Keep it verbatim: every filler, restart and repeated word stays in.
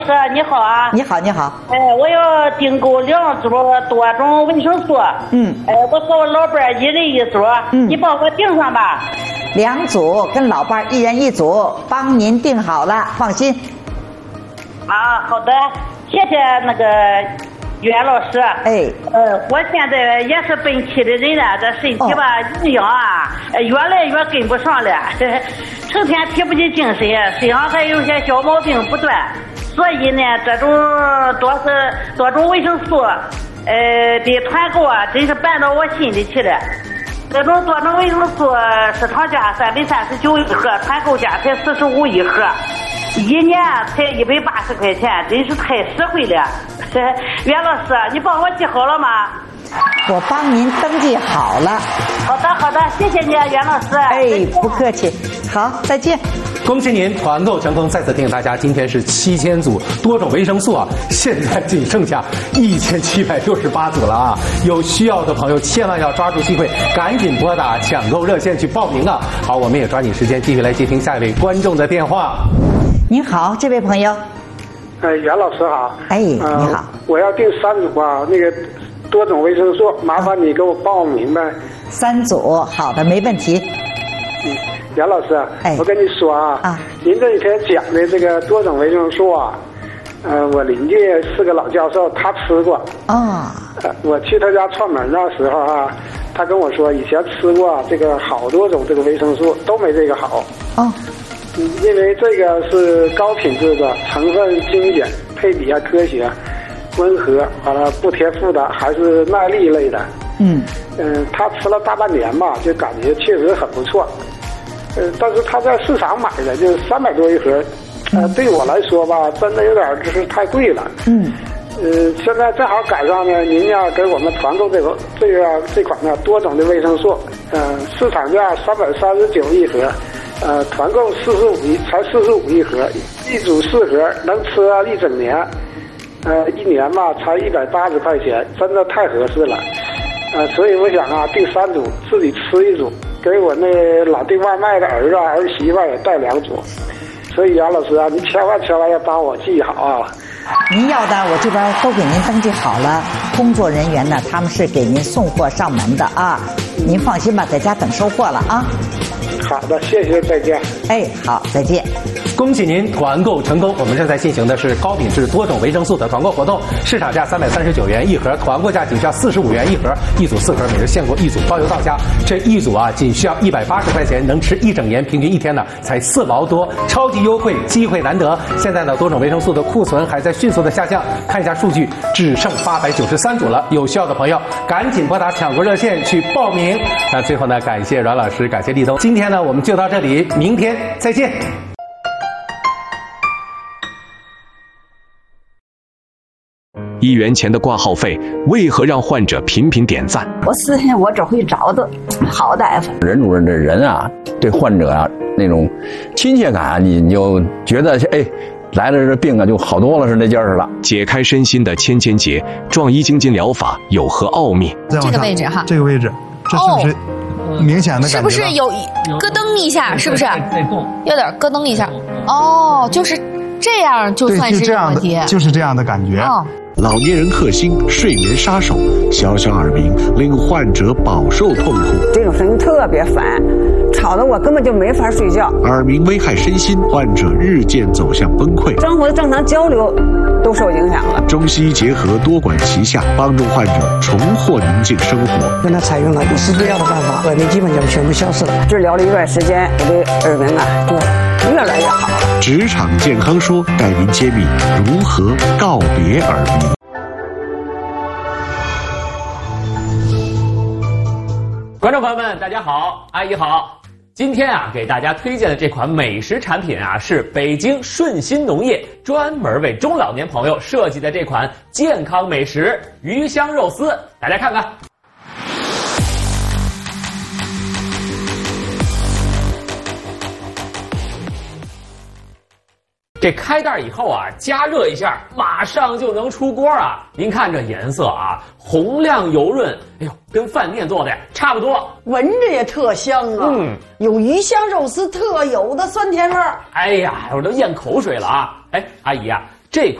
哥，你好啊！ 你好，你好。 哎，我要订购两组多种维生素。 嗯。 哎，我和我老伴一人一组，嗯，你帮我订上吧。 两组跟老伴一人一组，帮您订好了，放心。 啊，好的，谢谢那个袁老师。 哎。 呃，我现在也是奔七的人了，这身体吧，营养啊，越来越跟不上了，成天提不起精神，身上还有些小毛病不断。所以呢，这种多是多种维生素，呃的团购啊，真是办到我心里去了。这种多种维生素市场价三百三十九一盒，团购价才四十五一盒，一年才一百八十块钱，真是太实惠了。袁老师，你帮我记好了吗？ 我帮您登记好了。 好的，好的，谢谢你，袁老师。 哎，不客气。好，再见。 恭喜您团购成功！再次提醒大家，今天是七千组多种维生素啊，现在仅剩下一千七百六十八组了啊！有需要的朋友千万要抓住机会，赶紧拨打抢购热线去报名啊！好，我们也抓紧时间继续来接听下一位观众的电话。 您好，这位朋友。 哎，袁老师好。 哎，你好。 呃、我要订三组啊，那个多种维生素，麻烦你给我报名呗。 三组，好的，没问题。 嗯。袁老师， 哎， 我跟你说啊， 啊您这一天讲的这个多种维生素啊，呃，我邻居是个老教授，他吃过。 哦。 呃，我去他家串门那时候啊，他跟我说以前吃过这个好多种这个维生素都没这个好。 哦。 嗯，因为这个是高品质的，成分精简，配比啊科学，温和，完了不贴负的，还是耐力类的。 嗯。 嗯、呃，他吃了大半年吧，就感觉确实很不错。呃，但是他在市场买的就是三百多一盒，呃，对我来说吧，真的有点就是太贵了。 嗯。 呃，现在正好赶上呢，您呀给我们团购这个这个这款呢多种的维生素，呃，市场价三百三十九一盒，呃，团购四十五一才四十五一盒，一组四盒能吃一整年，呃，一年吧才一百八十块钱，真的太合适了。呃，所以我想啊，订三组，自己吃一组，给我那老订外卖的儿子儿媳妇也带两组。所以杨老师啊，你千万千万要帮我记好啊。 您要的我这边都给您登记好了，工作人员呢他们是给您送货上门的啊，您放心吧，在家等收货了啊。 好的，谢谢，再见。 哎，好，再见。 恭喜您团购成功！我们正在进行的是高品质多种维生素的团购活动，市场价三百三十九元一盒，团购价仅需要四十五元一盒，一组四盒，每日限购一组，包邮到家。这一组啊，仅需要一百八十块钱，能吃一整年，平均一天呢才四毛多，超级优惠，机会难得。现在呢，多种维生素的库存还在迅速的下降，看一下数据，只剩八百九十三组了。有需要的朋友赶紧拨打抢购热线去报名。那最后呢，感谢阮老师，感谢立冬。今天呢，我们就到这里，明天再见。 一元钱的挂号费为何让患者频频点赞？ 我私信我只会找的好大夫。 任主任这人啊，对患者啊那种亲切感啊，你你就觉得哎，来了这病啊就好多了，是那劲儿了。 解开身心的千千结，壮一精金疗法有何奥秘？ 这个位置哈，这个位置，这是不是明显的感觉？ 是不是有咯噔一下？是不是？有点咯噔一下。哦，就是这样，就算是问题。 就是这样的感觉。 哦。 老年人克星，睡眠杀手，小小耳鸣令患者饱受痛苦。 这种声音特别烦，吵得我根本就没法睡觉。 耳鸣危害身心，患者日渐走向崩溃， 生活的正常交流都受影响了。 中西医结合，多管齐下，帮助患者重获宁静生活。 跟他采用了不施之药的办法，耳鸣基本就全部消失了。 治疗了一段时间，我的耳鸣啊就越来越好了。 职场健康说带您揭秘如何告别耳鸣。 观众朋友们，大家好，阿姨好。今天啊，给大家推荐的这款美食产品啊，是北京顺心农业专门为中老年朋友设计的这款健康美食鱼香肉丝，大家看看。这开袋以后啊，加热一下，马上就能出锅啊！您看这颜色啊，红亮油润，哎呦，跟饭店做的差不多， 闻着也特香啊！嗯，有鱼香肉丝特有的酸甜味儿。 哎呀，我都咽口水了啊！哎，阿姨啊， 这